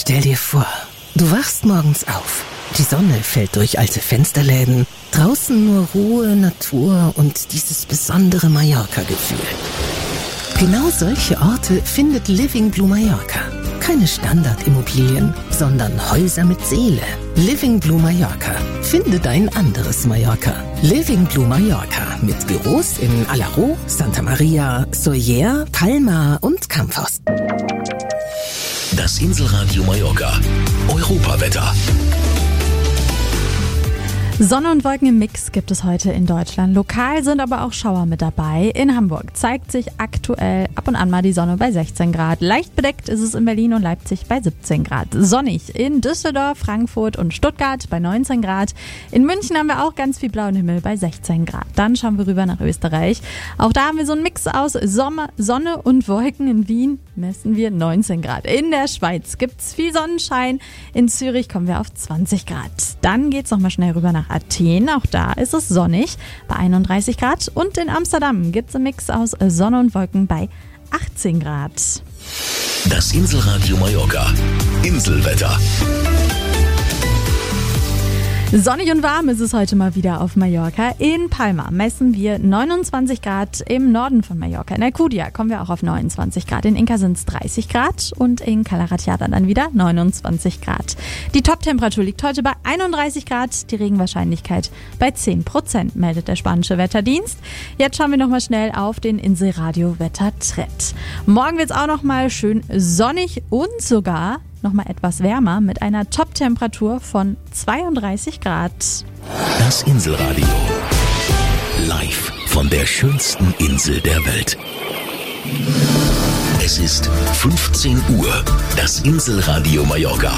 Stell dir vor, du wachst morgens auf. Die Sonne fällt durch alte Fensterläden. Draußen nur Ruhe, Natur und dieses besondere Mallorca-Gefühl. Genau solche Orte findet Living Blue Mallorca. Keine Standardimmobilien, sondern Häuser mit Seele. Living Blue Mallorca. Finde dein anderes Mallorca. Living Blue Mallorca mit Büros in Alaró, Santa Maria, Sóller, Palma und Campos. Das Inselradio Mallorca. Europawetter. Sonne und Wolken im Mix gibt es heute in Deutschland. Lokal sind aber auch Schauer mit dabei. In Hamburg zeigt sich aktuell ab und an mal die Sonne bei 16 Grad. Leicht bedeckt ist es in Berlin und Leipzig bei 17 Grad. Sonnig in Düsseldorf, Frankfurt und Stuttgart bei 19 Grad. In München haben wir auch ganz viel blauen Himmel bei 16 Grad. Dann schauen wir rüber nach Österreich. Auch da haben wir so einen Mix aus Sonne und Wolken. In Wien messen wir 19 Grad. In der Schweiz gibt es viel Sonnenschein. In Zürich kommen wir auf 20 Grad. Dann geht es nochmal schnell rüber nach Athen, auch da ist es sonnig bei 31 Grad und in Amsterdam gibt es einen Mix aus Sonne und Wolken bei 18 Grad. Das Inselradio Mallorca. Inselwetter. Sonnig und warm ist es heute mal wieder auf Mallorca. In Palma messen wir 29 Grad, im Norden von Mallorca. In Alcudia kommen wir auch auf 29 Grad. In Inca sind es 30 Grad und in Cala Ratjada dann wieder 29 Grad. Die Top-Temperatur liegt heute bei 31 Grad, die Regenwahrscheinlichkeit bei 10%, meldet der spanische Wetterdienst. Jetzt schauen wir nochmal schnell auf den Inselradio-Wettertrend. Morgen wird es auch nochmal schön sonnig und sogar nochmal etwas wärmer mit einer Top-Temperatur von 32 Grad. Das Inselradio. Live von der schönsten Insel der Welt. Es ist 15 Uhr. Das Inselradio Mallorca.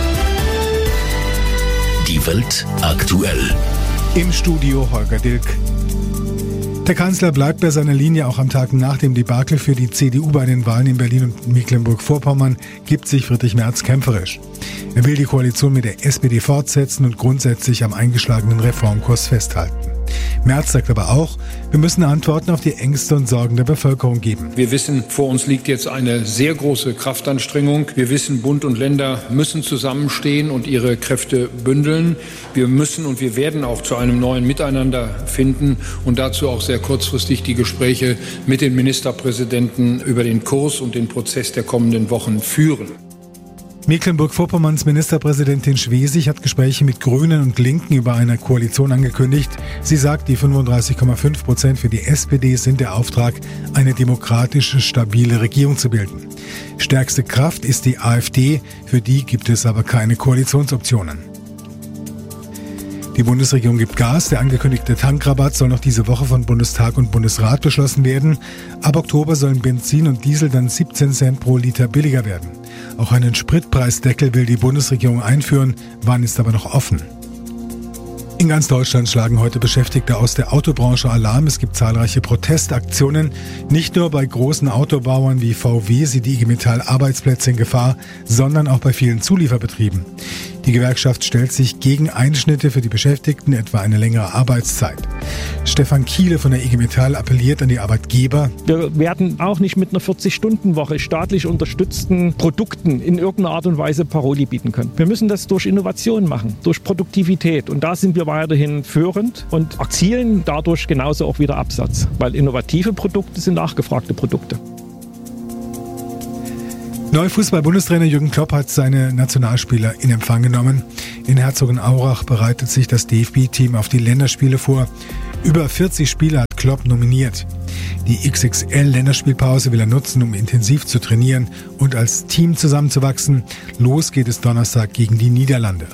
Die Welt aktuell. Im Studio Holger Dilk. Der Kanzler bleibt bei seiner Linie. Auch am Tag nach dem Debakel für die CDU bei den Wahlen in Berlin und Mecklenburg-Vorpommern gibt sich Friedrich Merz kämpferisch. Er will die Koalition mit der SPD fortsetzen und grundsätzlich am eingeschlagenen Reformkurs festhalten. Merz sagt aber auch, wir müssen Antworten auf die Ängste und Sorgen der Bevölkerung geben. Wir wissen, vor uns liegt jetzt eine sehr große Kraftanstrengung. Wir wissen, Bund und Länder müssen zusammenstehen und ihre Kräfte bündeln. Wir müssen und wir werden auch zu einem neuen Miteinander finden und dazu auch sehr kurzfristig die Gespräche mit den Ministerpräsidenten über den Kurs und den Prozess der kommenden Wochen führen. Mecklenburg-Vorpommerns Ministerpräsidentin Schwesig hat Gespräche mit Grünen und Linken über eine Koalition angekündigt. Sie sagt, die 35,5% für die SPD sind der Auftrag, eine demokratische, stabile Regierung zu bilden. Stärkste Kraft ist die AfD, für die gibt es aber keine Koalitionsoptionen. Die Bundesregierung gibt Gas. Der angekündigte Tankrabatt soll noch diese Woche von Bundestag und Bundesrat beschlossen werden. Ab Oktober sollen Benzin und Diesel dann 17 Cent pro Liter billiger werden. Auch einen Spritpreisdeckel will die Bundesregierung einführen, wann ist aber noch offen. In ganz Deutschland schlagen heute Beschäftigte aus der Autobranche Alarm. Es gibt zahlreiche Protestaktionen. Nicht nur bei großen Autobauern wie VW sieht die IG Metall Arbeitsplätze in Gefahr, sondern auch bei vielen Zulieferbetrieben. Die Gewerkschaft stellt sich gegen Einschnitte für die Beschäftigten, etwa eine längere Arbeitszeit. Stefan Kiele von der IG Metall appelliert an die Arbeitgeber. Wir werden auch nicht mit einer 40-Stunden-Woche staatlich unterstützten Produkten in irgendeiner Art und Weise Paroli bieten können. Wir müssen das durch Innovation machen, durch Produktivität. Und da sind wir weiterhin führend und erzielen dadurch genauso auch wieder Absatz. Weil innovative Produkte sind nachgefragte Produkte. Neuer Fußball-Bundestrainer Jürgen Klopp hat seine Nationalspieler in Empfang genommen. In Herzogenaurach bereitet sich das DFB-Team auf die Länderspiele vor. Über 40 Spieler hat Klopp nominiert. Die XXL-Länderspielpause will er nutzen, um intensiv zu trainieren und als Team zusammenzuwachsen. Los geht es Donnerstag gegen die Niederlande.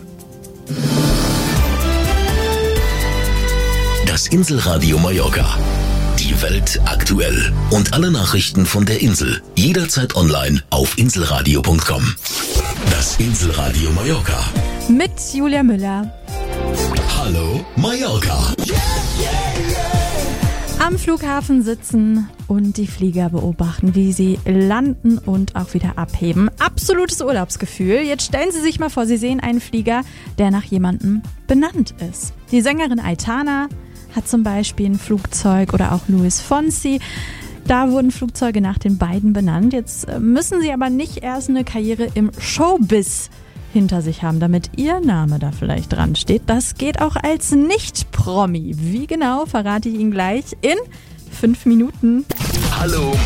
Das Inselradio Mallorca. Die Welt aktuell. Und alle Nachrichten von der Insel. Jederzeit online auf inselradio.com. Das Inselradio Mallorca. Mit Julia Müller. Hallo Mallorca. Am Flughafen sitzen und die Flieger beobachten, wie sie landen und auch wieder abheben. Absolutes Urlaubsgefühl. Jetzt stellen Sie sich mal vor, Sie sehen einen Flieger, der nach jemandem benannt ist. Die Sängerin Aitana hat zum Beispiel ein Flugzeug oder auch Luis Fonsi. Da wurden Flugzeuge nach den beiden benannt. Jetzt müssen sie aber nicht erst eine Karriere im Showbiz hinter sich haben, damit ihr Name da vielleicht dran steht. Das geht auch als Nicht-Promi. Wie genau, verrate ich Ihnen gleich in 5 Minuten. Hallo